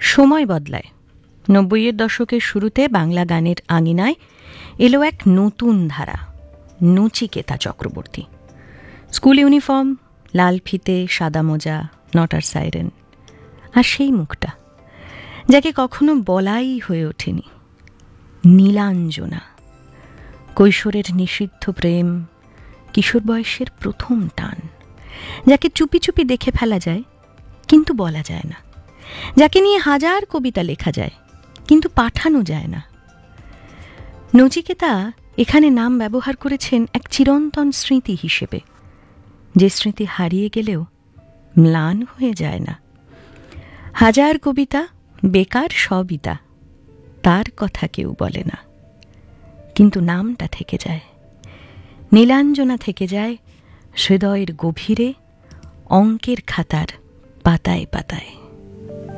সময় বদলায়। ৯০-এর দশকের শুরুতে বাংলা গানের আঙিনায় এলো এক নতুন ধারা, নচিকেতা চক্রবর্তী। স্কুল ইউনিফর্ম, লাল ফিতে, সাদা মোজা, নটার সাইরেন, আর সেই মুখটা যাকে কখনো বলাই হয়ে ওঠেনি, নীলাঞ্জনা। কৈশোরের নিষিদ্ধ প্রেম, কিশোর বয়সের প্রথম টান, যাকে চুপি চুপি দেখে ফেলা যায় কিন্তু বলা যায় না, যাকে নিয়ে হাজার কবিতা লেখা যায় কিন্তু পাঠানো যায় না। নচিকেতা এখানে নাম ব্যবহার করেছেন এক চিরন্তন স্মৃতি হিসেবে, যে স্মৃতি হারিয়ে গেলেও ম্লান হয়ে যায় না। হাজার কবিতা বেকার সবিতা, তার কথা কেউ বলে না, কিন্তু নামটা থেকে যায়। নীলাঞ্জনা থেকে যায় হৃদয়ের গভীরে, অঙ্কের খাতার পাতায় পাতায়।